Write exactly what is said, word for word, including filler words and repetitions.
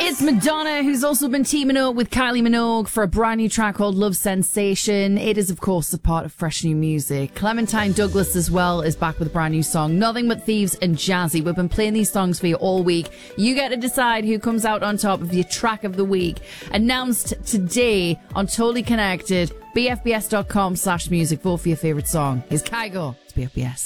It's Madonna, who's also been teaming up with Kylie Minogue for a brand new track called Love Sensation. It is, of course, a part of fresh new music. Clementine Douglas as well is back with a brand new song, Nothing But Thieves and Jazzy. We've been playing these songs for you all week. You get to decide who comes out on top of your track of the week. Announced today on Totally Connected, B F B S dot com slash music. Vote for your favourite song. Here's Kygo. It's B F B S.